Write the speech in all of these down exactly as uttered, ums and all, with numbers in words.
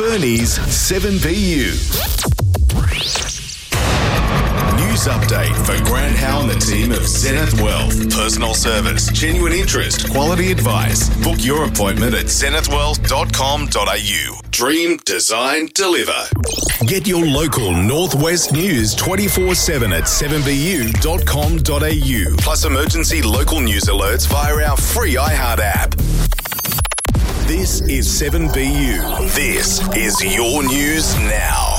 Burnie's seven B U. News update for Grant Howe and the team of Zenith Wealth. Personal service, genuine interest, quality advice. Book your appointment at zenith wealth dot com dot a u. Dream, design, deliver. Get your local Northwest news twenty-four seven at seven b u dot com dot a u. Plus emergency local news alerts via our free iHeart app. This is seven B U. This is your news now.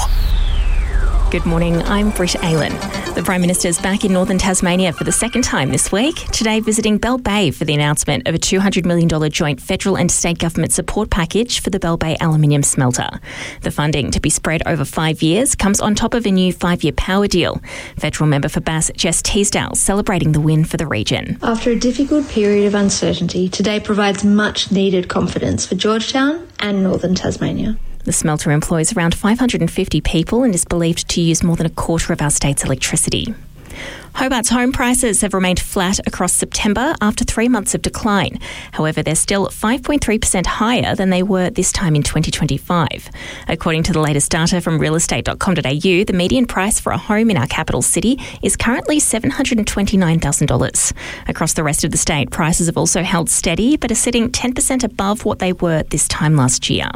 Good morning, I'm Britt Aylan. The Prime Minister's back in northern Tasmania for the second time this week, today visiting Bell Bay for the announcement of a two hundred million dollars joint federal and state government support package for the Bell Bay aluminium smelter. The funding, to be spread over five years, comes on top of a new five-year power deal. Federal member for Bass, Jess Teasdale, celebrating the win for the region. After a difficult period of uncertainty, today provides much-needed confidence for Georgetown and northern Tasmania. The smelter employs around five hundred fifty people and is believed to use more than a quarter of our state's electricity. Hobart's home prices have remained flat across September after three months of decline. However, they're still five point three percent higher than they were this time in twenty twenty-five. According to the latest data from real estate dot com dot a u, the median price for a home in our capital city is currently seven hundred twenty-nine thousand dollars. Across the rest of the state, prices have also held steady but are sitting ten percent above what they were this time last year.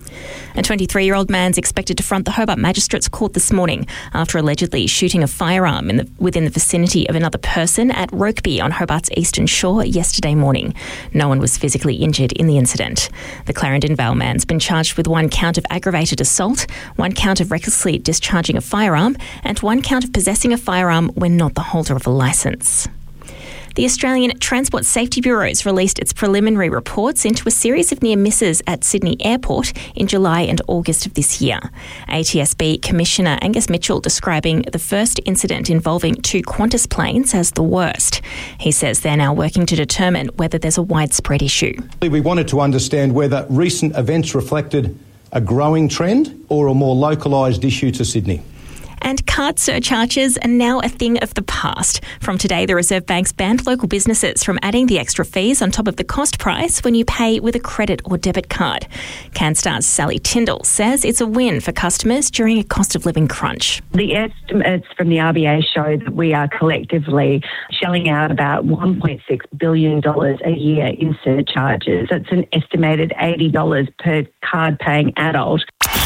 A twenty-three-year-old man's expected to front the Hobart Magistrates Court this morning after allegedly shooting a firearm in the, within the vicinity of another person at Rokeby on Hobart's eastern shore yesterday morning. No one was physically injured in the incident. The Clarendon Vale man's been charged with one count of aggravated assault, one count of recklessly discharging a firearm, and one count of possessing a firearm when not the holder of a licence. The Australian Transport Safety Bureau has released its preliminary reports into a series of near misses at Sydney Airport in July and August of this year. A T S B Commissioner Angus Mitchell describing the first incident involving two Qantas planes as the worst. He says they're now working to determine whether there's a widespread issue. We wanted to understand whether recent events reflected a growing trend or a more localised issue to Sydney. And card surcharges are now a thing of the past. From today, the Reserve Bank's banned local businesses from adding the extra fees on top of the cost price when you pay with a credit or debit card. CanStar's Sally Tyndall says it's a win for customers during a cost of living crunch. The estimates from the R B A show that we are collectively shelling out about one point six billion dollars a year in surcharges. That's an estimated eighty dollars per card-paying adult.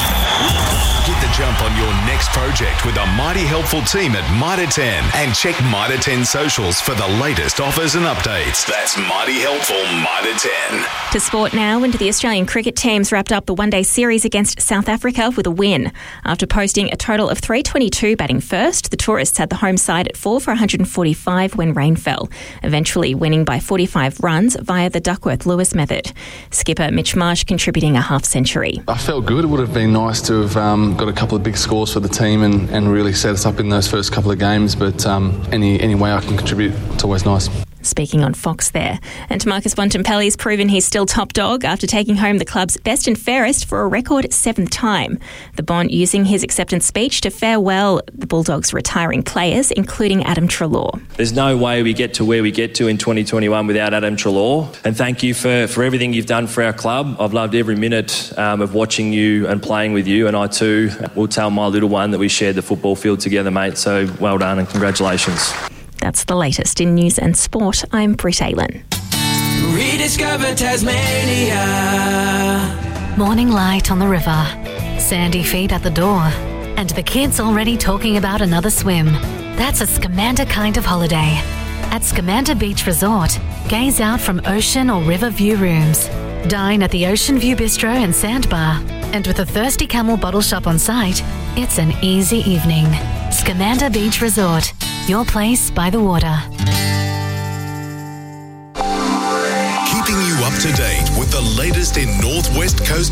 Get the jump on your next project with a mighty helpful team at Mitre ten and check Mitre ten socials for the latest offers and updates. That's mighty helpful Mitre ten. To sport now, and the Australian cricket teams wrapped up the one-day series against South Africa with a win. After posting a total of three twenty-two batting first, the tourists had the home side at four for one hundred forty-five when rain fell, eventually winning by forty-five runs via the Duckworth-Lewis method. Skipper Mitch Marsh contributing a half-century. I felt good. It would have been nice to have um, got a couple of big scores for the team and, and really set us up in those first couple of games, but um, any, any way I can contribute, it's always nice. Speaking on Fox there. And Marcus Bontempelli's proven he's still top dog after taking home the club's best and fairest for a record seventh time. The Bont using his acceptance speech to farewell the Bulldogs' retiring players, including Adam Treloar. There's no way we get to where we get to in twenty twenty-one without Adam Treloar. And thank you for, for everything you've done for our club. I've loved every minute um, of watching you and playing with you. And I too will tell my little one that we shared the football field together, mate. So well done and congratulations. That's the latest in news and sport. I'm Britt Aylan. Rediscover Tasmania. Morning light on the river, sandy feet at the door, and the kids already talking about another swim. That's a Scamander kind of holiday. At Scamander Beach Resort, gaze out from ocean or river view rooms. Dine at the Ocean View Bistro and Sandbar. And with a Thirsty Camel bottle shop on site, it's an easy evening. Scamander Beach Resort, your place by the water. Keeping you up to date with the latest in Northwest Coast